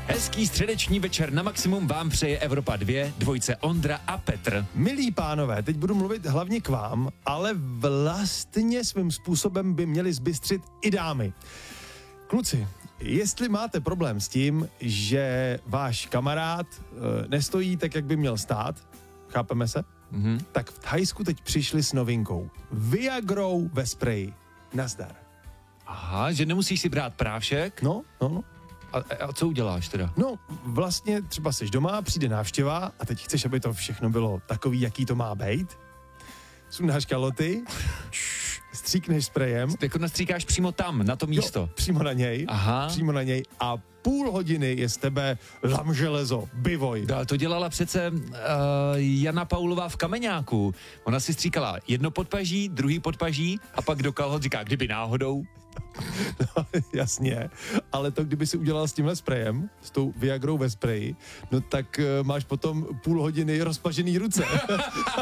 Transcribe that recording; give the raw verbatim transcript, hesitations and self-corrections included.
Hezký středeční večer na maximum vám přeje Evropa dva, dvojce Ondra a Petr. Milí pánové, teď budu mluvit hlavně k vám, ale vlastně svým způsobem by měli zbystřit i dámy. Kluci, jestli máte problém s tím, že váš kamarád e, nestojí tak, jak by měl stát, chápeme se? Mhm. Tak v Thajsku teď přišli s novinkou. Viagrou ve spreji. Nazdar. Aha, že nemusíš si brát prášek? No, no, no. A, a co uděláš teda? No, vlastně třeba seš doma, přijde návštěva a teď chceš, aby to všechno bylo takový, jaký to má být. Sundáš kaloty, stříkneš sprejem. Jako nastříkáš přímo tam, na to místo. Jo, přímo na něj. Aha. Přímo na něj a půl hodiny je z tebe lamželezo, bivoj. No, to dělala přece uh, Jana Paulová v Kameňáku. Ona si stříkala jedno podpaží, druhý podpaží a pak do kalhot říká, kdyby náhodou. No, jasně, ale to, kdyby si udělal s tímhle sprejem, s tou Viagrou ve spreji, no tak uh, máš potom půl hodiny rozpažený ruce.